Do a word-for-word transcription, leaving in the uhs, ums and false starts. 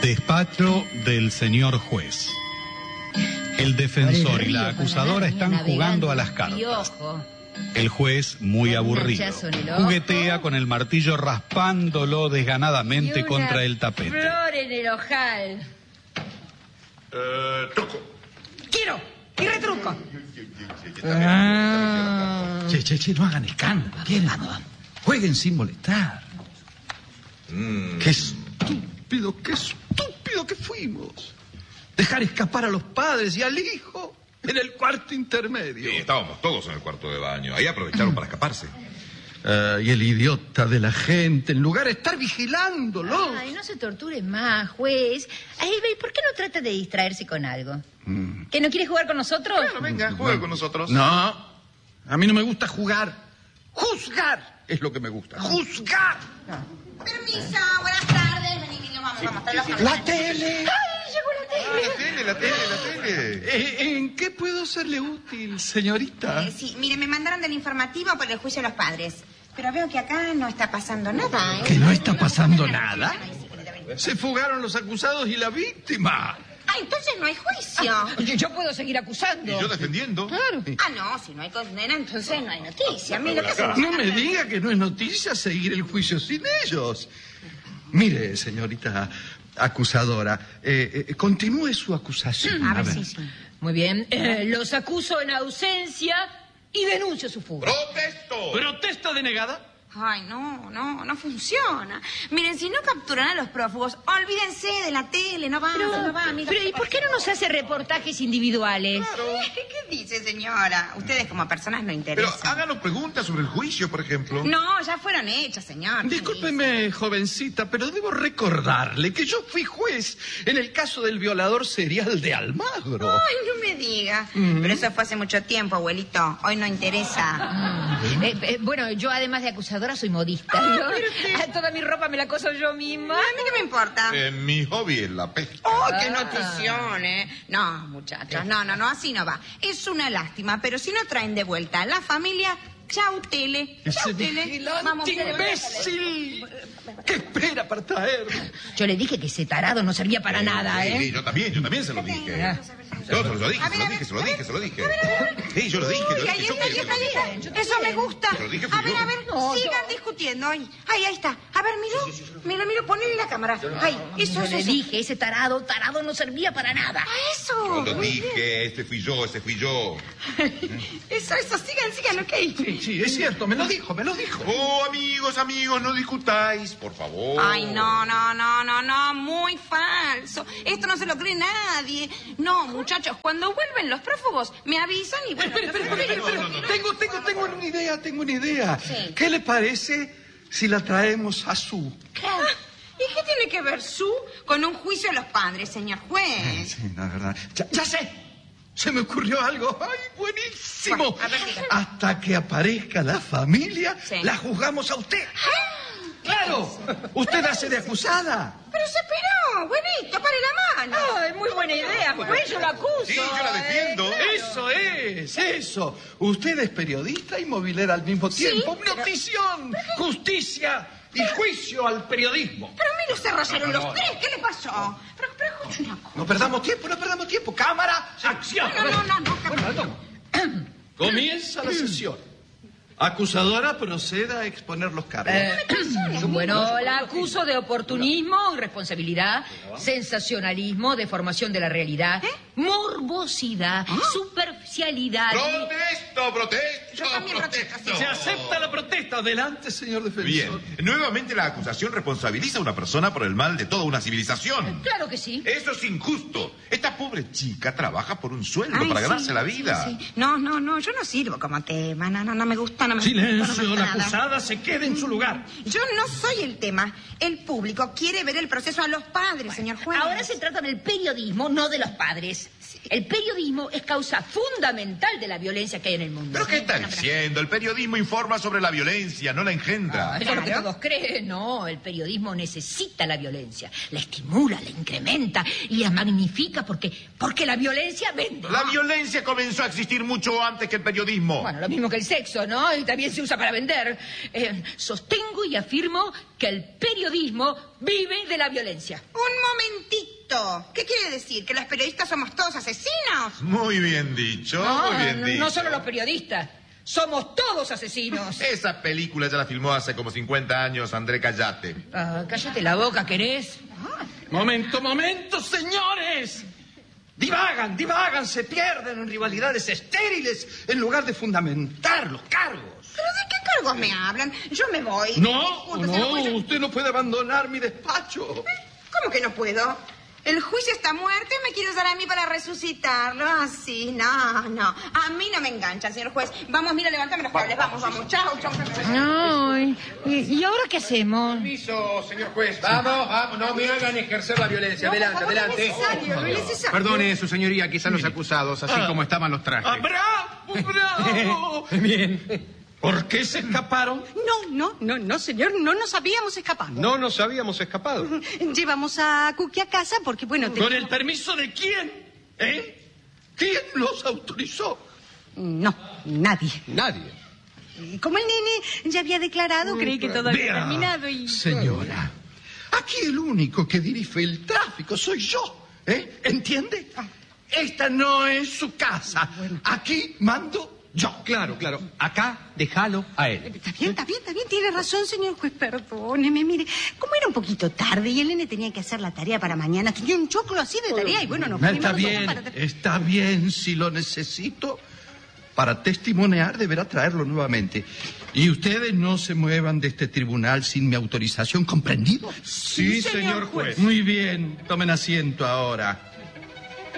Despacho del señor juez. El defensor y la acusadora están jugando a las cartas. El juez, muy aburrido, juguetea con el martillo raspándolo desganadamente contra el tapete. Flor en el ojal. Eh, truco. Quiero. Y retruco. Ah. Che, che, che, no hagan escándalo. ¿Quieren? Jueguen sin molestar. Mm. Qué estúpido, qué estúpido que fuimos. Dejar escapar a los padres y al hijo en el cuarto intermedio. Sí, estábamos todos en el cuarto de baño. Ahí aprovecharon para escaparse. Uh, y el idiota de la gente, en lugar de estar vigilándolo. Ay, no se torture más, juez. Ay, ¿por qué no trata de distraerse con algo? Mm. ¿Que no quiere jugar con nosotros? Bueno, venga, juegue con nosotros. No, a mí no me gusta jugar. Juzgar es lo que me gusta. ¡Juzgar! No. Permiso, buenas tardes. Vení, niños, vamos, sí, vamos. Sí, sí, ¡La tele! ¡Ay, llegó la tele! Ah, la tele, la tele, la tele. Eh, ¿En qué puedo serle útil, señorita? Eh, sí, mire, me mandaron del informativo por el juicio de los padres. Pero veo que acá no está pasando nada, ¿eh? ¿Que no está pasando nada? Se fugaron los acusados y la víctima. Ah, entonces no hay juicio. Yo, yo puedo seguir acusando. Y yo defendiendo. Claro. Ah, no, si no hay condena, entonces no hay noticia. Mire, ¿qué hacemos? No me diga que no es noticia seguir el juicio sin ellos. Mire, señorita acusadora, eh, eh, continúe su acusación. A, A ver, ver, sí, sí. Muy bien. Eh, los acuso en ausencia y denuncio su fuga. ¡Protesto! ¿Protesta denegada? Ay, no, no, no funciona. Miren, si no capturan a los prófugos, olvídense de la tele, no va, pero, no va, amiga. Pero, ¿y por qué no nos hace reportajes individuales? Claro. ¿Qué dice, señora? Ustedes como personas no interesan. Pero háganos preguntas sobre el juicio, por ejemplo. No, ya fueron hechas, señor. Discúlpeme, jovencita, pero debo recordarle que yo fui juez en el caso del violador serial de Almagro. Ay, no me diga. Mm. Pero eso fue hace mucho tiempo, abuelito. Hoy no interesa. Mm. Eh, eh, bueno, yo además de acusadora soy modista. Ah, ¿no? usted... Toda mi ropa me la coso yo misma. A mí qué me importa. Eh, mi hobby es la pesca. ¡Oh, qué notición, eh! No, muchachos, no, no, no, así no va. Es una lástima, pero si no traen de vuelta a la familia, chau, tele. Chau, ¡Ese tele. vigilante imbécil! ¿Qué espera para traer? Yo le dije que ese tarado no servía para eh, nada, ¿eh? Sí, yo también, yo también se lo dije. Ah. Yo se lo dije, se lo dije, se lo dije, se lo dije. Sí, yo lo dije. Uy, ahí está, ahí está, ahí está. Eso me gusta. Se lo dije, a ver, yo. a ver, no, sigan yo... discutiendo. Ahí, ahí, ahí está. A ver, miro, miro, miro, ponle la cámara. Ahí, eso, yo eso. le eso. dije, ese tarado, tarado no servía para nada. ¡A eso! Yo lo dije, este fui yo, este fui yo. Eso, eso, sigan, sigan, ok. Sí, sí, es cierto, me lo dijo, me lo dijo. Oh, amigos, amigos, no discutáis, por favor. Ay, no, no, no, no, no, muy falso. Esto no se lo cree nadie. No, muchachos, cuando vuelven los prófugos, me avisan y bueno... Espera, espera, espera, espera, no, no, no. Tengo, tengo, tengo una idea, tengo una idea. Sí. ¿Qué le parece si la traemos a su? Ah, ¿y qué tiene que ver su con un juicio de los padres, señor juez? Sí, la verdad. Ya, ya sé. Se me ocurrió algo. ¡Ay, buenísimo! Bueno, a ver, dígame. Hasta que aparezca la familia, Sí. la juzgamos a usted. ¡Claro! Usted hace de acusada. Pero se esperó, buenito, pare la mano. Ay, muy buena idea, pues yo la acuso. Sí, yo la defiendo. Eso es, eso. Usted es periodista y movilera al mismo tiempo. pero- Notición, justicia y juicio al periodismo. Pero mire, se rayaron los tres, ¿qué le pasó? Pero, pero escuche una cosa. No perdamos tiempo, no perdamos tiempo. Cámara, acción. No, no, no, no, Bueno, no. Comienza la sesión. Acusadora, proceda a exponer los cargos. Eh, bueno, la acuso de oportunismo, irresponsabilidad, sensacionalismo, deformación de la realidad, morbosidad, superficialidad. Protesto, protesto, Yo también protesto, protesto. Se acepta la protesta. Adelante, señor defensor. Bien, nuevamente la acusación responsabiliza a una persona por el mal de toda una civilización. Claro que sí. Eso es injusto. Esta pobre chica trabaja por un sueldo Ay, para sí, ganarse la vida. sí, sí. No, no, no, yo no sirvo como tema, no, no, no me gusta, no me Silencio, gusta, no me la gusta nada. acusada se quede en su lugar. Yo no soy el tema. El público quiere ver el proceso a los padres, señor juez. Ahora se trata del periodismo, no de los padres. El periodismo es causa fundamental de la violencia que hay en el mundo. ¿Pero qué está diciendo? El periodismo informa sobre la violencia, no la engendra. Eso es lo que todos creen, no. El periodismo necesita la violencia. La estimula, la incrementa y la magnifica porque, porque la violencia vende. La violencia comenzó a existir mucho antes que el periodismo. Bueno, lo mismo que el sexo, ¿no? Y también se usa para vender. Eh, sostengo y afirmo que el periodismo vive de la violencia. Un momentito. esto? ¿Qué quiere decir? ¿Que los periodistas somos todos asesinos? Muy bien dicho, No, muy bien no, dicho. no solo los periodistas. Somos todos asesinos. Esa película ya la filmó hace como cincuenta años André Callate. Ah, cállate la boca, ¿querés? Momento, momento, señores. Divagan, divagan, se pierden en rivalidades estériles en lugar de fundamentar los cargos. ¿Pero de qué cargos me hablan? Yo me voy. No, Disculpe, señor no, juez. usted no puede abandonar mi despacho. ¿Cómo que no puedo? El juicio está muerto y me quiere usar a mí para resucitarlo. Así, no, no. A mí no me engancha, señor juez. Vamos, mira, levántame los cables. Vamos, vamos. Chao, chao, chao. Ay, ¿y, ¿y ahora qué hacemos? Permiso, señor juez. Vamos, vamos, no me hagan ejercer la violencia. No, por Adelante, favor, adelante. no es necesario, no es necesario. Perdone, su señoría, quizás los acusados, así como estaban los trajes. ¡Ah, bravo, bravo! Bien. ¿Por qué se escaparon? No, no, no, no, señor, no nos habíamos escapado. No nos habíamos escapado. Llevamos a Cookie a casa porque, bueno... ¿Con teníamos- el permiso de quién? ¿Eh? ¿Quién los autorizó? No, nadie. Nadie. Como el nene ya había declarado, creí que todo había Vea, terminado y... señora, aquí el único que dirige el tráfico soy yo, ¿eh? ¿Entiende? Esta no es su casa. Aquí mando yo. Claro, claro. Acá, déjalo a él. Está bien, está bien, está bien, tiene razón, señor juez, perdóneme, mire, como era un poquito tarde y el nene tenía que hacer la tarea para mañana, tenía un choclo así de tarea y bueno, nos No, fuimos está nosotros bien, para... está bien. Si lo necesito para testimoniar, deberá traerlo nuevamente. Y ustedes no se muevan de este tribunal sin mi autorización, ¿comprendido? Sí, señor juez. Muy bien, tomen asiento ahora.